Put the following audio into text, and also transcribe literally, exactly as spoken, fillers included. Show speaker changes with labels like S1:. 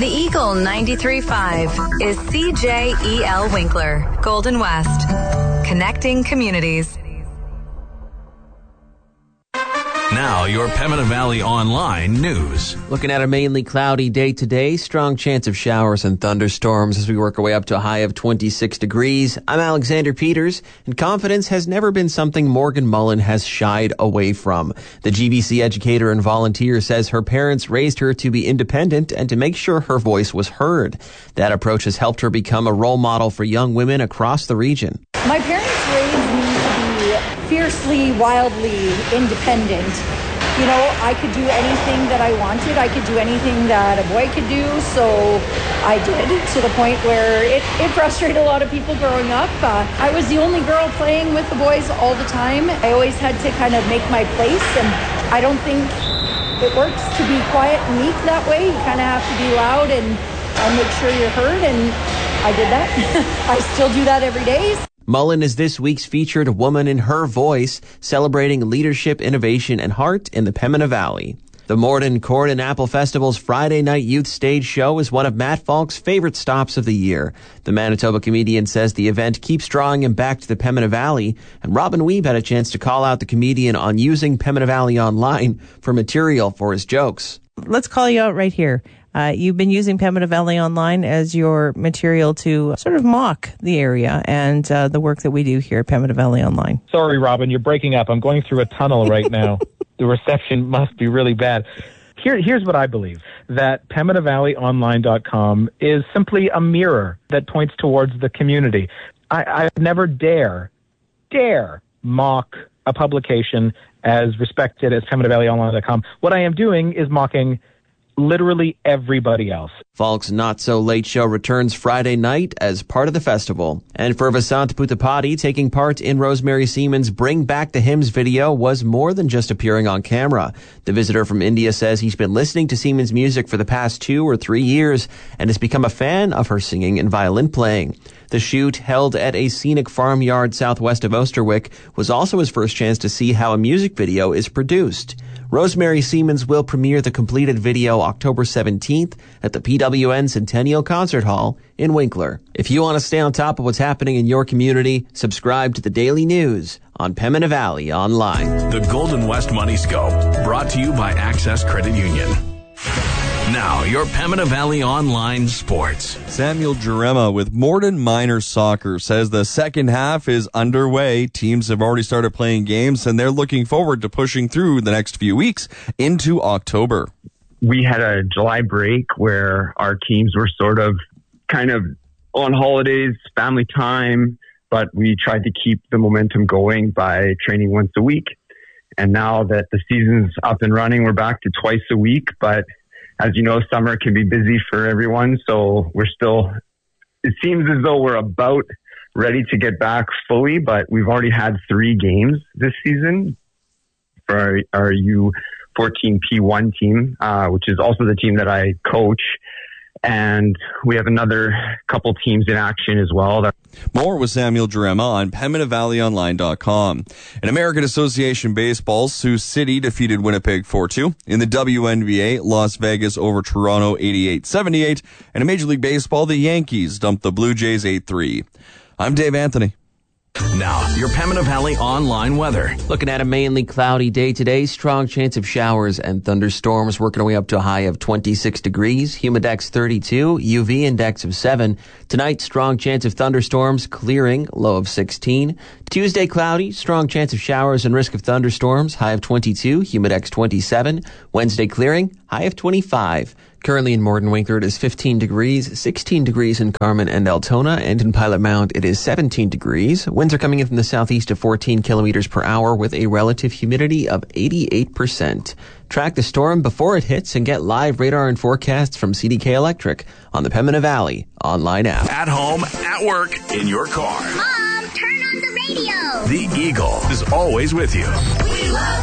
S1: The Eagle ninety-three point five is C J E L Winkler, Golden West. Connecting communities.
S2: Now, your Pembina Valley Online news.
S3: Looking at a mainly cloudy day today, strong chance of showers and thunderstorms as we work our way up to a high of twenty-six degrees. I'm Alexander Peters, and confidence has never been something Morgan Mullen has shied away from. The G B C educator and volunteer says her parents raised her to be independent and to make sure her voice was heard. That approach has helped her become a role model for young women across the region.
S4: My parents raised me to be fiercely, wildly independent. You know, I could do anything that I wanted. I could do anything that a boy could do, so I did, to the point where it, it frustrated a lot of people growing up. Uh, I was the only girl playing with the boys all the time. I always had to kind of make my place, and I don't think it works to be quiet and meek that way. You kind of have to be loud and, and make sure you're heard, and I did that. I still do that every day.
S3: Mullen is this week's featured Woman in Her Voice, celebrating leadership, innovation, and heart in the Pembina Valley. The Morden Corn and Apple Festival's Friday night youth stage show is one of Matt Falk's favorite stops of the year. The Manitoba comedian says the event keeps drawing him back to the Pembina Valley, and Robin Weeb had a chance to call out the comedian on using Pembina Valley Online for material for his jokes.
S5: Let's call you out right here. Uh, you've been using Pembina Valley Online as your material to sort of mock the area and uh, the work that we do here at Pembina Valley Online.
S6: Sorry, Robin, you're breaking up. I'm going through a tunnel right now. The reception must be really bad. Here, here's what I believe, that Pembina Valley Online dot com is simply a mirror that points towards the community. I, I never dare, dare mock a publication as respected as Pembina Valley Online dot com. What I am doing is mocking literally everybody else.
S3: Falk's Not So Late Show returns Friday night as part of the festival. And for Vasant Putapati, taking part in Rosemary Seaman's Bring Back the Hymns video was more than just appearing on camera. The visitor from India says he's been listening to Seaman's music for the past two or three years and has become a fan of her singing and violin playing. The shoot, held at a scenic farmyard southwest of Osterwick, was also his first chance to see how a music video is produced. Rosemary Seamans will premiere the completed video October seventeenth at the P W N Centennial Concert Hall in Winkler. If you want to stay on top of what's happening in your community, subscribe to the Daily News on Pembina Valley Online.
S2: The Golden West Money Scope, brought to you by Access Credit Union. Now, your Pembina Valley Online Sports.
S7: Samuel Jarema with Morden Miners Soccer says the second half is underway. Teams have already started playing games, and they're looking forward to pushing through the next few weeks into October.
S8: We had a July break where our teams were sort of kind of on holidays, family time, but we tried to keep the momentum going by training once a week. And now that the season's up and running, we're back to twice a week, but as you know, summer can be busy for everyone, so we're still, it seems as though we're about ready to get back fully, but we've already had three games this season for our, our U fourteen P one team, uh, which is also the team that I coach. And we have another couple teams in action as well.
S7: More with Samuel Jarema on Pembina Valley Online dot com. In American Association Baseball, Sioux City defeated Winnipeg four two. In the W N B A, Las Vegas over Toronto eighty-eight seventy-eight. And in Major League Baseball, the Yankees dumped the Blue Jays eight three. I'm Dave Anthony.
S2: Now, your Pembina Valley Online weather.
S3: Looking at a mainly cloudy day today, strong chance of showers and thunderstorms, working our way up to a high of twenty-six degrees, humidex thirty-two, U V index of seven. Tonight, strong chance of thunderstorms, clearing, low of sixteen. Tuesday, cloudy, strong chance of showers and risk of thunderstorms, high of twenty-two, humidex twenty-seven. Wednesday, clearing, high of twenty-five. Currently in Morden Winkler, it is fifteen degrees, sixteen degrees in Carmen and Altona, and in Pilot Mount, it is seventeen degrees. Winds are coming in from the southeast of fourteen kilometers per hour with a relative humidity of eighty-eight percent. Track the storm before it hits and get live radar and forecasts from C D K Electric on the Pembina Valley Online app.
S2: At home, at work, in your car.
S9: Mom, turn on the radio.
S2: The Eagle is always with you.
S9: We love